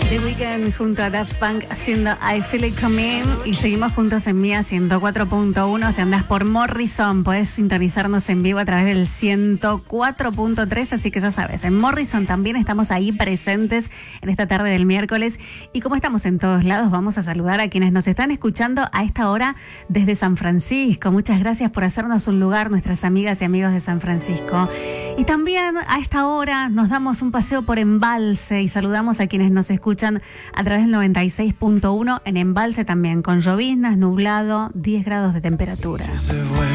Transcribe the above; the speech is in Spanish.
The Weeknd junto a Daft Punk haciendo I Feel It Coming y seguimos juntos en Mía 104.1. Si andás por Morrison, podés sintonizarnos en vivo a través del 104.3, así que ya sabes, en Morrison también estamos ahí presentes en esta tarde del miércoles y como estamos en todos lados, vamos a saludar a quienes nos están escuchando a esta hora desde San Francisco. Muchas gracias por hacernos un lugar, nuestras amigas y amigos de San Francisco. Y también a esta hora nos damos un paseo por Embalse y saludamos a quienes nos escuchan a través del 96.1 en Embalse también, con lloviznas, nublado, 10 grados de temperatura.